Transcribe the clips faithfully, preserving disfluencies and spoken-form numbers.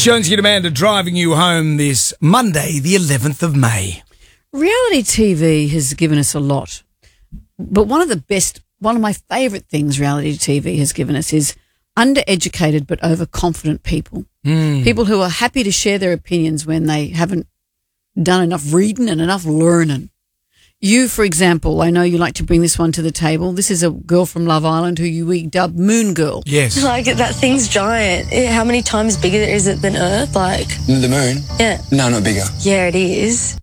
Jonesy and Amanda driving you home this Monday, the eleventh of May. Reality T V has given us a lot, but one of the best, one of my favourite things reality T V has given us is undereducated but overconfident people. Mm. People who are happy to share their opinions when they haven't done enough reading and enough learning. You, for example, I know you like to bring this one to the table. This is a girl from Love Island who you we dubbed Moon Girl. Yes. Like, that thing's giant. It, how many times bigger is it than Earth? Like, The moon? yeah. No, not bigger. Yeah, it is.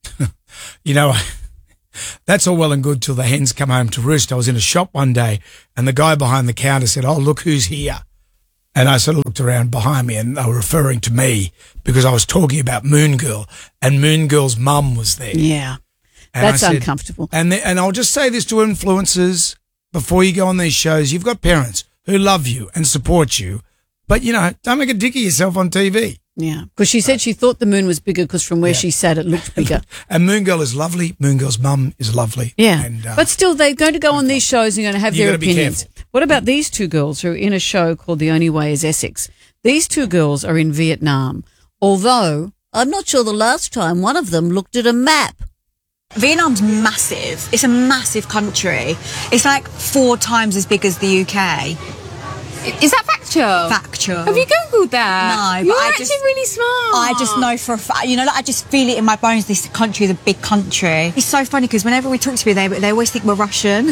You know, that's all well and good till the hens come home to roost. I was in a shop one day and the guy behind the counter said, "Oh, look who's here." And I sort of looked around behind me and they were referring to me because I was talking about Moon Girl and Moon Girl's mum was there. Yeah, And that's I said- uncomfortable. And the, and I'll just say this to influencers before you go on these shows. You've got parents who love you and support you, but, you know, don't make a dick of yourself on T V. Yeah, because she said she thought the moon was bigger because from where Yeah. she sat it looked bigger. And Moon Girl is lovely. Moon Girl's mum is lovely. Yeah, And, uh, but still, they're going to go on these shows and going to have You their gotta be opinions. What about these two girls who are in a show called The Only Way is Essex? These two girls are in Vietnam, although I'm not sure the last time one of them looked at a map. Vietnam's massive. It's a massive country. It's like four times as big as the U K. Is that factual? Factual. Have you Googled that? No, but You're I actually just- really smart. I just know for a fact, you know, like I just feel it in my bones. This country is a big country. It's so funny because whenever we talk to people, they they always think we're Russian.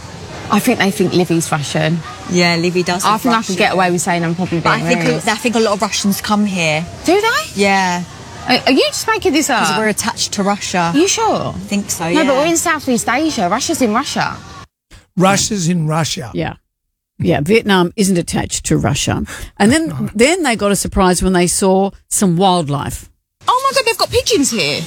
I think they think Livy's Russian. Yeah, Livy does. I think think I Russian. could get away with saying I'm probably But I think Vietnamese. I think a lot of Russians come here. Do they? Yeah, Are, are you just making this because up? we're attached to Russia. Are you sure? I think so. No, yeah. but we're in Southeast Asia. Russia's in Russia. Russia's in Russia. Yeah. Yeah, Vietnam isn't attached to Russia. And then then they got a surprise when they saw some wildlife. Oh my God, they've got pigeons here.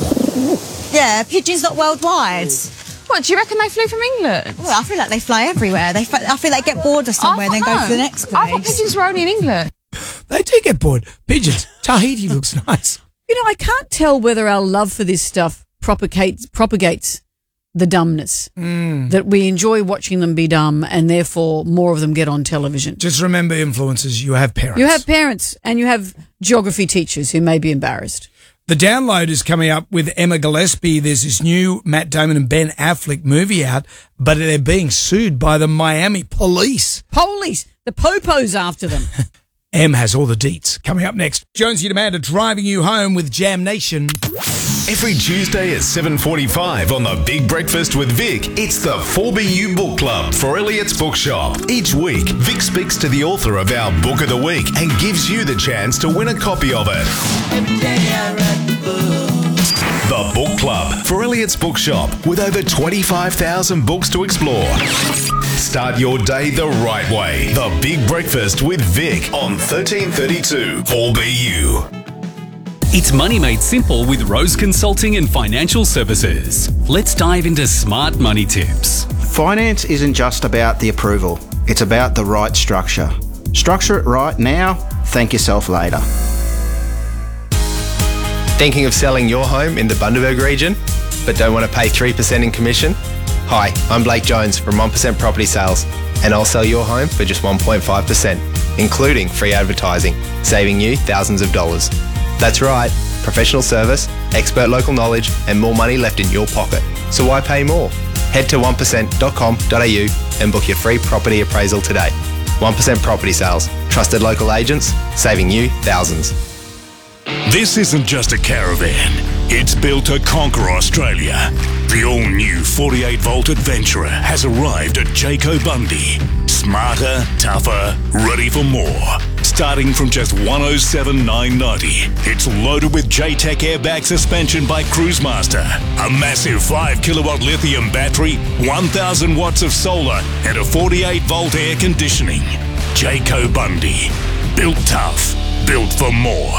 Yeah, pigeons not worldwide. What, do you reckon they flew from England? Well, I feel like they fly everywhere. They, fl- I feel they get bored of somewhere and then go no. to the next place. I thought pigeons were only in England. They do get bored. Pigeons. Tahiti looks nice. You know, I can't tell whether our love for this stuff propagates propagates the dumbness, that we enjoy watching them be dumb and therefore more of them get on television. Just remember, influencers, you have parents. You have parents and you have geography teachers who may be embarrassed. The Download is coming up with Emma Gillespie. There's this new Matt Damon and Ben Affleck movie out, but they're being sued by the Miami police. Police, the popos after them. Em has all the deets. Coming up next, Jonesy and Amanda driving you home with Jam Nation. Every Tuesday at seven forty-five on The Big Breakfast with Vic, it's the four B U Book Club for Elliot's Bookshop. Each week, Vic speaks to the author of our Book of the Week and gives you the chance to win a copy of it. The Book Club for Elliot's Bookshop with over twenty-five thousand books to explore. Start your day the right way. The Big Breakfast with Vic on thirteen thirty-two four B U. It's money made simple with Rose Consulting and Financial Services. Let's dive into smart money tips. Finance isn't just about the approval, it's about the right structure. Structure it right now, thank yourself later. Thinking of selling your home in the Bundaberg region, but don't want to pay three percent in commission? Hi, I'm Blake Jones from one percent Property Sales, and I'll sell your home for just one point five percent, including free advertising, saving you thousands of dollars. That's right, professional service, expert local knowledge, and more money left in your pocket. So why pay more? Head to one percent dot com dot a u and book your free property appraisal today. one percent Property Sales, trusted local agents, saving you thousands. This isn't just a caravan. It's built to conquer Australia. The all-new forty-eight volt Adventurer has arrived at Jayco Bundy. Smarter, tougher, ready for more. Starting from just one oh seven thousand nine hundred ninety dollars. It's loaded with J-Tech airbag suspension by Cruisemaster, a massive five kilowatt lithium battery, one thousand watts of solar, and a forty-eight volt air conditioning. Jayco Bundy. Built tough. Built for more.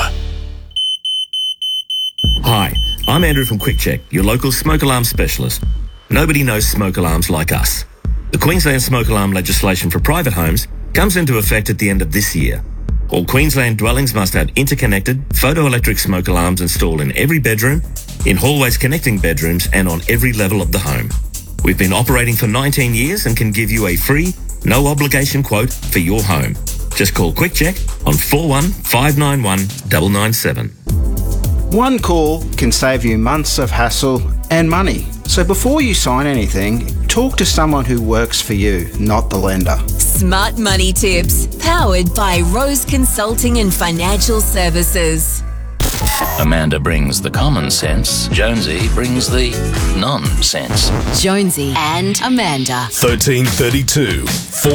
Hi, I'm Andrew from QuickCheck, your local smoke alarm specialist. Nobody knows smoke alarms like us. The Queensland smoke alarm legislation for private homes comes into effect at the end of this year. All Queensland dwellings must have interconnected photoelectric smoke alarms installed in every bedroom, in hallways connecting bedrooms, and on every level of the home. We've been operating for nineteen years and can give you a free, no obligation quote for your home. Just call Quick Check on four one five nine one nine nine seven. One call can save you months of hassle and money. So before you sign anything, talk to someone who works for you, not the lender. Smart Money Tips, powered by Rose Consulting and Financial Services. Amanda brings the common sense. Jonesy brings the nonsense. Jonesy and Amanda. thirteen thirty-two.